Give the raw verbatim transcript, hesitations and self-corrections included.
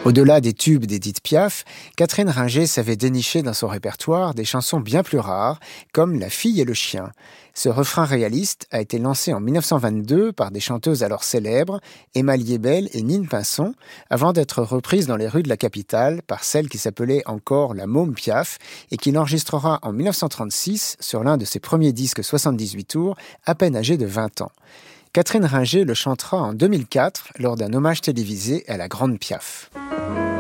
Au-delà des tubes d'Édith Piaf, Catherine Ringer savait dénicher dans son répertoire des chansons bien plus rares, comme La fille et le chien. Ce refrain réaliste a été lancé en dix-neuf cent vingt-deux par des chanteuses alors célèbres, Emma Liebel et Nine Pinson, avant d'être reprise dans les rues de la capitale par celle qui s'appelait encore la Môme Piaf et qui l'enregistrera en dix-neuf cent trente-six sur l'un de ses premiers disques soixante-dix-huit tours, à peine âgé de vingt ans. Catherine Ringer le chantera en deux mille quatre lors d'un hommage télévisé à la Grande Piaf.